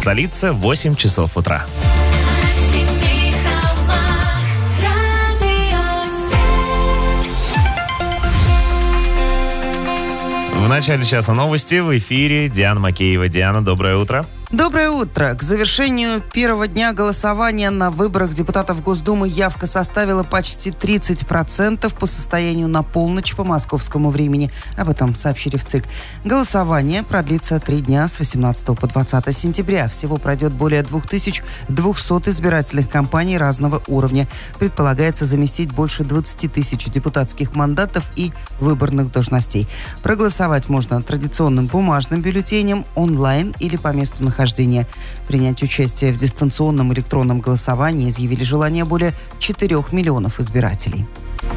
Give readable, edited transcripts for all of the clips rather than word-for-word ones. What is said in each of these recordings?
столице 8 часов утра. В начале часа новости, в эфире Диана Макеева. Диана, доброе утро. Доброе утро. К завершению первого дня голосования на выборах депутатов Госдумы явка составила почти 30% по состоянию на полночь по московскому времени. Об этом сообщили в ЦИК. Голосование продлится 3 дня с 18 по 20 сентября. Всего пройдет более 2200 избирательных кампаний разного уровня. Предполагается заместить больше 20 тысяч депутатских мандатов и выборных должностей. Проголосовать можно традиционным бумажным бюллетенем, онлайн или по месту нахождения. Принять участие в дистанционном электронном голосовании изъявили желание более 4 миллионов избирателей.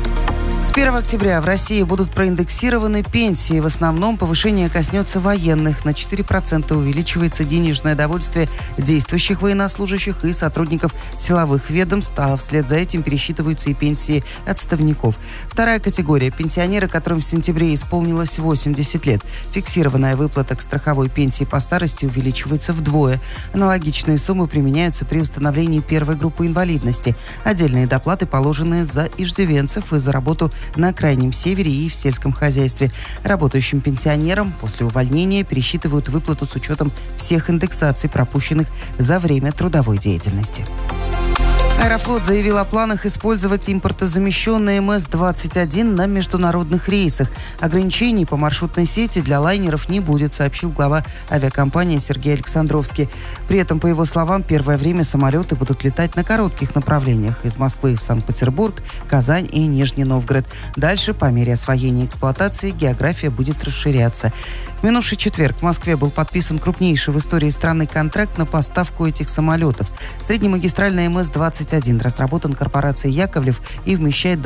С 1 октября в России будут проиндексированы пенсии. В основном повышение коснется военных. На 4% увеличивается денежное довольствие действующих военнослужащих и сотрудников силовых ведомств, а вслед за этим пересчитываются и пенсии отставников. Вторая категория – пенсионеры, которым в сентябре исполнилось 80 лет. Фиксированная выплата к страховой пенсии по старости увеличивается вдвое. Аналогичные суммы применяются при установлении первой группы инвалидности. Отдельные доплаты положены за иждивенцев и за работу на Крайнем Севере и в сельском хозяйстве. Работающим пенсионерам после увольнения пересчитывают выплату с учетом всех индексаций, пропущенных за время трудовой деятельности. Аэрофлот заявил о планах использовать импортозамещенный МС-21 на международных рейсах. Ограничений по маршрутной сети для лайнеров не будет, сообщил глава авиакомпании Сергей Александровский. При этом, по его словам, первое время самолеты будут летать на коротких направлениях из Москвы в Санкт-Петербург, Казань и Нижний Новгород. Дальше, по мере освоения эксплуатации, география будет расширяться. В минувший четверг в Москве был подписан крупнейший в истории страны контракт на поставку этих самолетов. Среднемагистральный МС-21 разработан корпорацией «Яковлев» и вмещает до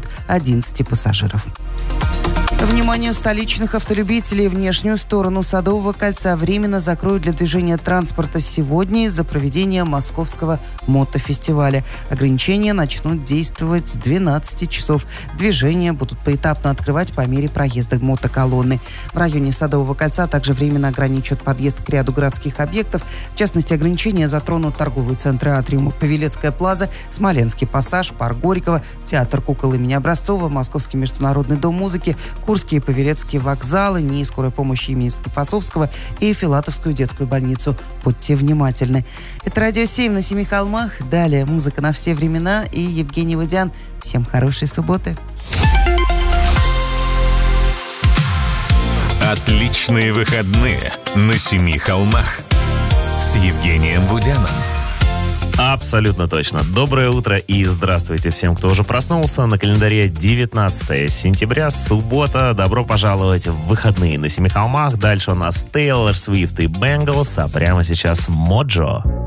211 пассажиров. Вниманию столичных автолюбителей: внешнюю сторону Садового кольца временно закроют для движения транспорта сегодня из-за проведения Московского мотофестиваля. Ограничения начнут действовать с 12 часов. Движения будут поэтапно открывать по мере проезда мотоколонны. В районе Садового кольца также временно ограничат подъезд к ряду городских объектов. В частности, ограничения затронут торговые центры Атриум, Павелецкая плаза, Смоленский пассаж, парк Горького, театр кукол имени Образцова, Московский международный дом музыки, Курские и Павелецкие вокзалы, НИИ скорой помощи имени Склифосовского и Филатовскую детскую больницу. Будьте внимательны. Это Радио 7 на Семи холмах. Далее музыка на все времена и Евгений Водян. Всем хорошей субботы. Отличные выходные на Семи холмах с Евгением Водяном. Абсолютно точно. Доброе утро и здравствуйте всем, кто уже проснулся. На календаре 19 сентября, суббота. Добро пожаловать в выходные на Семи холмах. Дальше у нас Тейлор Свифт и Бенглс, а прямо сейчас Моджо.